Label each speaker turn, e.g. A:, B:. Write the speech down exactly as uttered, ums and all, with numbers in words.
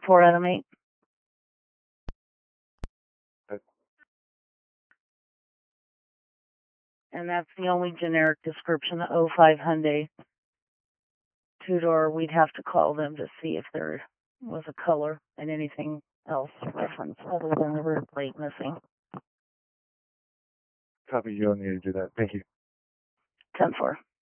A: four out of eight.
B: Okay.
A: And that's the only generic description, the oh five Hyundai two-door. We'd have to call them to see if there was a color and anything else reference other than the rear plate missing.
B: Copy, you don't need to do that. Thank you.
A: ten four.